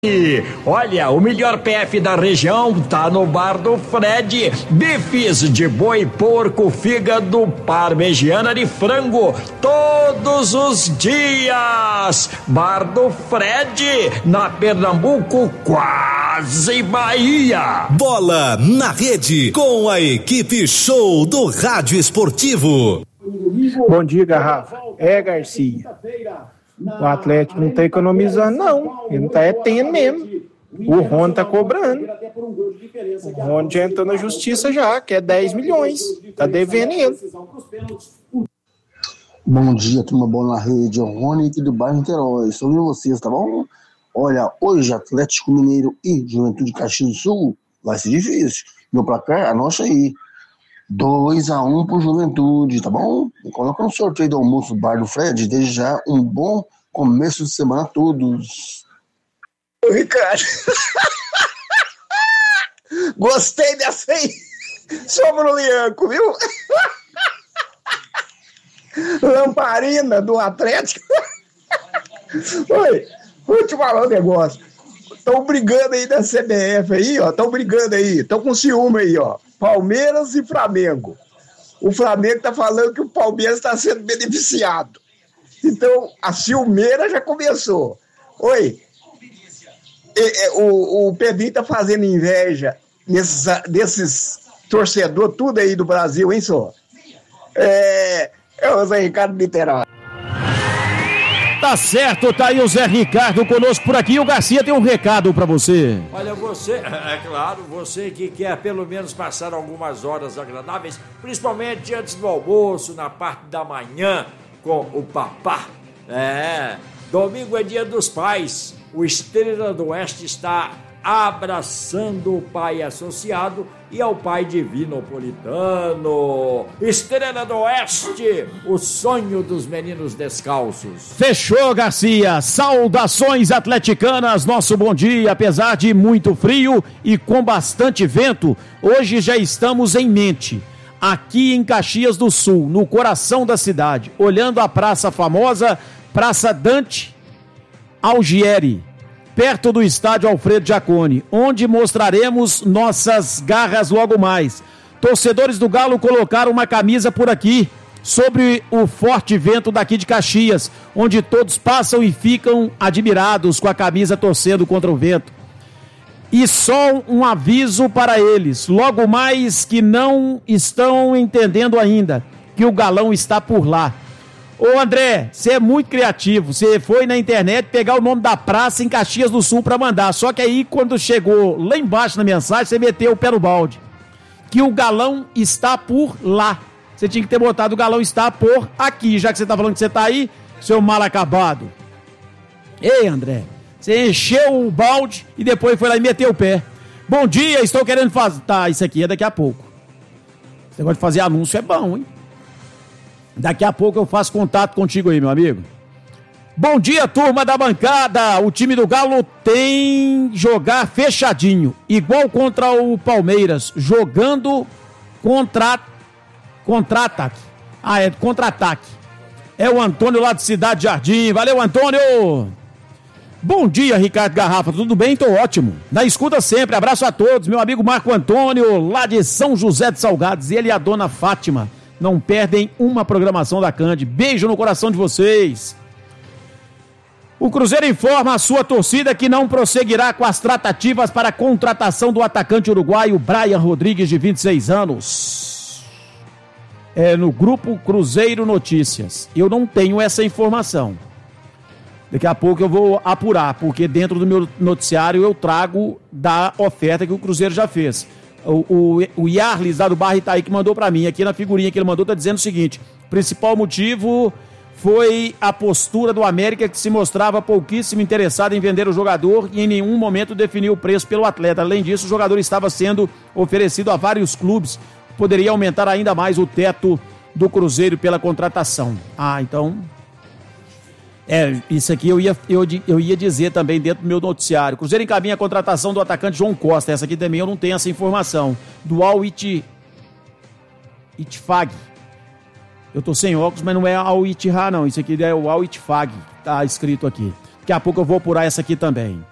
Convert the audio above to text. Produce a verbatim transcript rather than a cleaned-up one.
Olha, o melhor P F da região tá no Bar do Fred. Bifes de boi, porco, fígado, parmegiana de frango, todos os dias. Bar do Fred, na Pernambuco, quase Bahia. Bola na rede, com a equipe show do Rádio Esportivo. Bom dia, Garrafa. É, Garcia. O Atlético não tá economizando, não. Ele não tá é tendo mesmo. O Rony tá cobrando. O Rony já entrou na justiça já, que é dez milhões. Tá devendo ele. Bom dia, turma boa na rede. É o Rony aqui do bairro Niterói. Estou ouvindo vocês, tá bom? Olha, hoje Atlético Mineiro e Juventude Caxias do Sul vai ser difícil. Meu placar, anote aí. dois a um pro Juventude, tá bom? Coloca no sorteio do almoço do Bar do Fred, desde já um bom começo de semana a todos. Ô, Ricardo, gostei dessa aí, sobre o Lianco, viu? Lamparina do Atlético. Oi, vou te falar um negócio. Estão brigando aí da C B F aí, ó, estão brigando aí, estão com ciúme aí, ó. Palmeiras e Flamengo. O Flamengo tá falando que o Palmeiras está sendo beneficiado. Então, a ciumeira já começou. Oi, é, é, o, o Pedrinho tá fazendo inveja nesses, desses torcedores tudo aí do Brasil, hein, só? É, é o Zé Ricardo Niterói. Tá certo, tá aí o Zé Ricardo conosco por aqui. O Garcia tem um recado pra você. Olha, você, é claro, você que quer pelo menos passar algumas horas agradáveis, principalmente antes do almoço, na parte da manhã, com o papá. É, domingo é dia dos pais. O Estrela do Oeste está abraçando o pai associado e ao pai divinopolitano. Estrela do Oeste, o sonho dos meninos descalços. Fechou, Garcia. Saudações atleticanas, nosso bom dia. Apesar de muito frio e com bastante vento, hoje já estamos em mente, aqui em Caxias do Sul, no coração da cidade, olhando a praça famosa, Praça Dante Algieri, perto do estádio Alfredo Jaconi, onde mostraremos nossas garras logo mais. Torcedores do Galo colocaram uma camisa por aqui, sobre o forte vento daqui de Caxias, onde todos passam e ficam admirados com a camisa torcendo contra o vento. E só um aviso para eles, logo mais que não estão entendendo ainda, que o Galão está por lá. Ô André, você é muito criativo, você foi na internet pegar o nome da praça em Caxias do Sul pra mandar, só que aí quando chegou lá embaixo na mensagem, você meteu o pé no balde, que o Galão está por lá. Você tinha que ter botado o Galão está por aqui, já que você tá falando que você tá aí, seu mal acabado. Ei André, você encheu o balde e depois foi lá e meteu o pé. Bom dia, estou querendo fazer... Tá, isso aqui é daqui a pouco. Esse negócio de fazer anúncio é bom, hein? Daqui a pouco eu faço contato contigo aí, meu amigo. Bom dia, turma da bancada. O time do Galo tem jogar fechadinho, igual contra o Palmeiras, jogando contra contra-ataque. Ah, é contra-ataque. É o Antônio lá de Cidade Jardim. Valeu, Antônio. Bom dia, Ricardo Garrafa. Tudo bem? Tô ótimo. Na escuta sempre. Abraço a todos. Meu amigo Marco Antônio, lá de São José de Salgados. Ele e a dona Fátima. Não perdem uma programação da Cande. Beijo no coração de vocês. O Cruzeiro informa a sua torcida que não prosseguirá com as tratativas para a contratação do atacante uruguaio Brian Rodrigues, de vinte e seis anos. É no grupo Cruzeiro Notícias. Eu não tenho essa informação. Daqui a pouco eu vou apurar, porque dentro do meu noticiário eu trago da oferta que o Cruzeiro já fez. O, o, o Yarlis, lá do Barra Itaí, que mandou pra mim, aqui na figurinha que ele mandou, tá dizendo o seguinte: o principal motivo foi a postura do América, que se mostrava pouquíssimo interessado em vender o jogador e em nenhum momento definiu o preço pelo atleta. Além disso, o jogador estava sendo oferecido a vários clubes, poderia aumentar ainda mais o teto do Cruzeiro pela contratação. Ah, então... É, isso aqui eu ia, eu, eu ia dizer também dentro do meu noticiário. Cruzeiro encaminha a contratação do atacante João Costa. Essa aqui também eu não tenho essa informação. Do Al Itfag. Eu tô sem óculos, mas não é Al Ittihad não. Isso aqui é o Al Itfag. Tá escrito aqui. Daqui a pouco eu vou apurar essa aqui também.